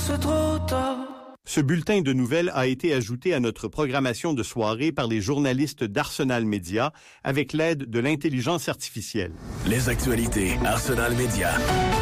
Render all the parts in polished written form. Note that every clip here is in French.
C'est trop tard. Ce bulletin de nouvelles a été ajouté à notre programmation de soirée par les journalistes d'Arsenal Média avec l'aide de l'intelligence artificielle. Les actualités Arsenal Média.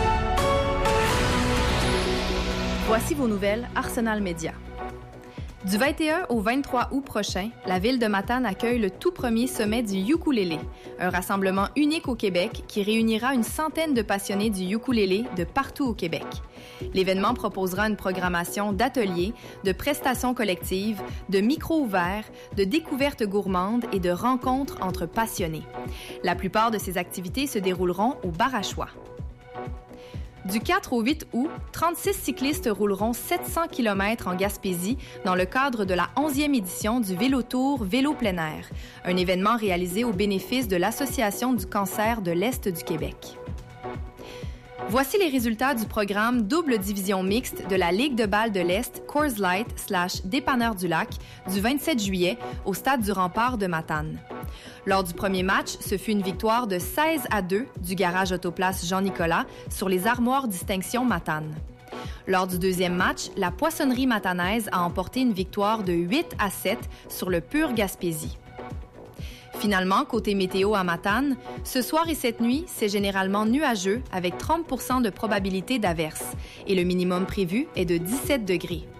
Voici vos nouvelles Arsenal Média. Du 21 au 23 août prochain, la ville de Matane accueille le tout premier sommet du ukulélé, un rassemblement unique au Québec qui réunira une centaine de passionnés du ukulélé de partout au Québec. L'événement proposera une programmation d'ateliers, de prestations collectives, de micros ouverts, de découvertes gourmandes et de rencontres entre passionnés. La plupart de ces activités se dérouleront au bar à choix. Du 4 au 8 août, 36 cyclistes rouleront 700 km en Gaspésie dans le cadre de la 11e édition du Vélo-Tour Vélo plein air, un événement réalisé au bénéfice de l'Association du cancer de l'Est du Québec. Voici les résultats du programme double division mixte de la Ligue de balle de l'Est Coors Light / Dépanneur du Lac du 27 juillet au stade du Rempart de Matane. Lors du premier match, ce fut une victoire de 16-2 du garage Autoplace Jean-Nicolas sur les armoires distinction Matane. Lors du deuxième match, la poissonnerie matanaise a emporté une victoire de 8-7 sur le Pur Gaspésie. Finalement, côté météo à Matane, ce soir et cette nuit, c'est généralement nuageux avec 30% de probabilité d'averse et le minimum prévu est de 17 degrés.